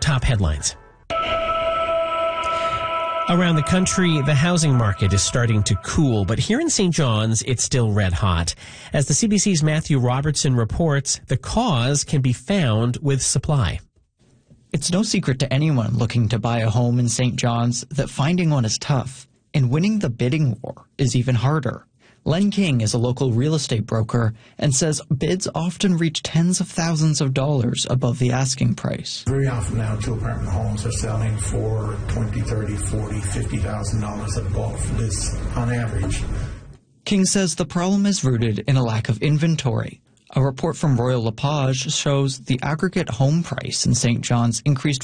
top headlines. Around the country, the housing market is starting to cool, but here in St. John's, it's still red hot. As the CBC's Matthew Robertson reports, the cause can be found with supply. It's no secret to anyone looking to buy a home in St. John's that finding one is tough, and winning the bidding war is even harder. Len King is a local real estate broker and says bids often reach tens of thousands of dollars above the asking price. Very often now, two-apartment homes are selling for $20,000, $30,000, $40,000, $50,000 above this on average. King says the problem is rooted in a lack of inventory. A report from Royal LePage shows the aggregate home price in St. John's increased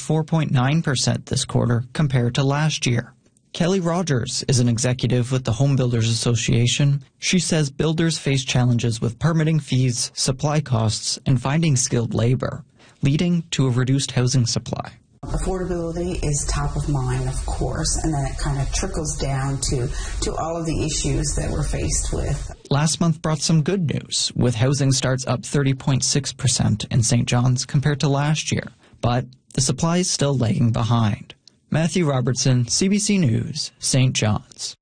4.9% this quarter compared to last year. Kelly Rogers is an executive with the Home Builders Association. She says builders face challenges with permitting fees, supply costs, and finding skilled labor, leading to a reduced housing supply. Affordability is top of mind, of course, and then it kind of trickles down to all of the issues that we're faced with. Last month brought some good news, with housing starts up 30.6% in St. John's compared to last year. But the supply is still lagging behind. Matthew Robertson, CBC News, St. John's.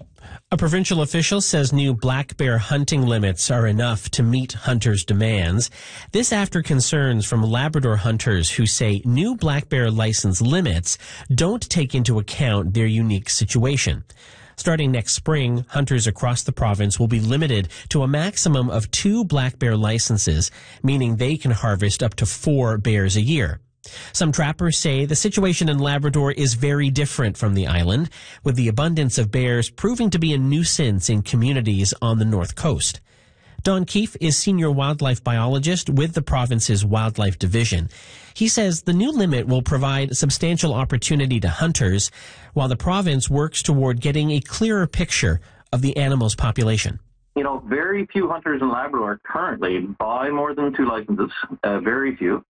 A provincial official says new black bear hunting limits are enough to meet hunters' demands. This after concerns from Labrador hunters who say new black bear license limits don't take into account their unique situation. Starting next spring, hunters across the province will be limited to a maximum of 2 black bear licenses, meaning they can harvest up to 4 bears a year. Some trappers say the situation in Labrador is very different from the island, with the abundance of bears proving to be a nuisance in communities on the north coast. Don Keefe is senior wildlife biologist with the province's wildlife division. He says the new limit will provide substantial opportunity to hunters, while the province works toward getting a clearer picture of the animal's population. You know, very few hunters in Labrador currently buy more than 2 licenses, very few.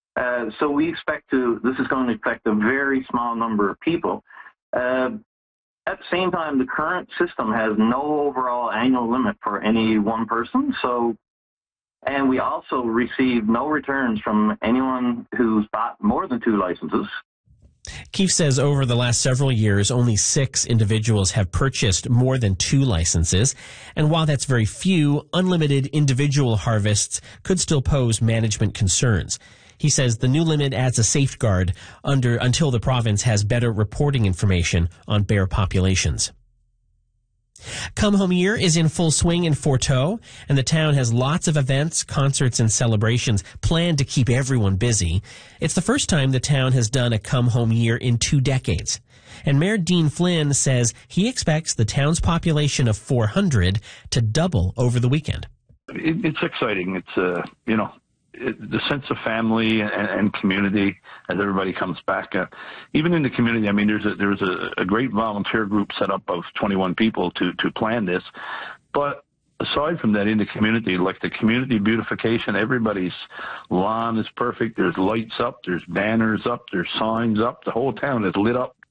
So we expect this is going to affect a very small number of people. At the same time, the current system has no overall annual limit for any one person. And we also receive no returns from anyone who's bought more than 2 licenses. Keefe says over the last several years, only 6 individuals have purchased more than 2 licenses. And while that's very few, unlimited individual harvests could still pose management concerns. He says the new limit adds a safeguard until the province has better reporting information on bear populations. Come Home Year is in full swing in Forteau, and the town has lots of events, concerts, and celebrations planned to keep everyone busy. It's the first time the town has done a Come Home Year in 2 decades. And Mayor Dean Flynn says he expects the town's population of 400 to double over the weekend. It's exciting. It's, the sense of family and community as everybody comes back. Even in the community, I mean, there's a great volunteer group set up of 21 people to plan this. But aside from that, in the community, like the community beautification, everybody's lawn is perfect. There's lights up, there's banners up, there's signs up. The whole town is lit up.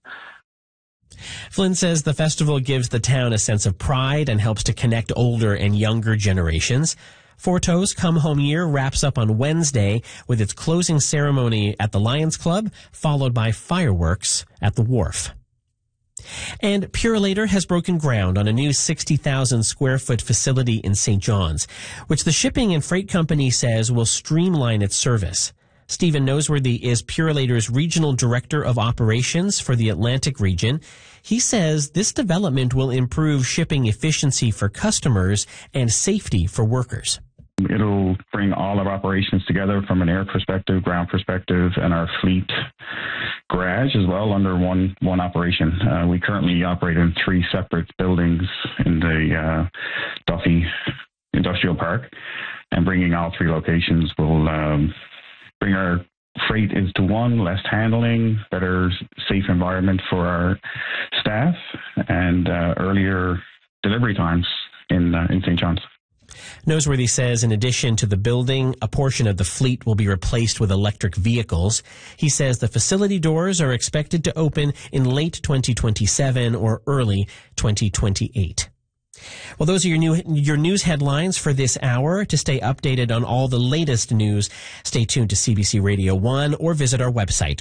Flynn says the festival gives the town a sense of pride and helps to connect older and younger generations. Forteau's Come Home Year wraps up on Wednesday with its closing ceremony at the Lions Club, followed by fireworks at the Wharf. And Purolator has broken ground on a new 60,000 square foot facility in St. John's, which the shipping and freight company says will streamline its service. Stephen Noseworthy is Purolator's Regional Director of Operations for the Atlantic region. He says this development will improve shipping efficiency for customers and safety for workers. It'll bring all our operations together from an air perspective, ground perspective, and our fleet garage as well under one operation. We currently operate in 3 separate buildings in the Duffy Industrial Park, and bringing all 3 locations will bring our freight into one, less handling, better safe environment for our staff, and earlier delivery times in St. John's. Noseworthy says in addition to the building, a portion of the fleet will be replaced with electric vehicles. He says the facility doors are expected to open in late 2027 or early 2028. Well, those are your news headlines for this hour. To stay updated on all the latest news, stay tuned to CBC Radio 1 or visit our website,